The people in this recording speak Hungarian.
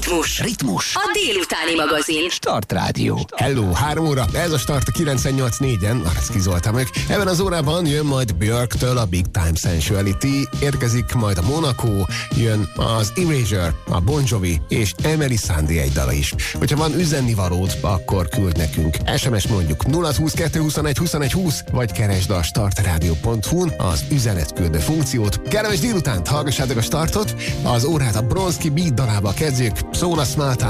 Ritmus. A délutáni magazin. Start Rádió. Hello, 3 óra, ez a Start a 98.4-en, Aracki Zoltán meg. Ebben az órában jön majd Björktől a Big Time Sensuality, érkezik majd a Monaco, jön az Erasure, a Bon Jovi és Emeli Sandé egy dala is. Hogyha van üzennivalód, akkor küld nekünk. SMS mondjuk 020 221 21 20, vagy keresd a startradio.hu-n az üzenetküldő funkciót. Kellemes délutánt, hallgassátok a Startot, az órát a Bronski Beat dalába kezdjük, szól a Small Town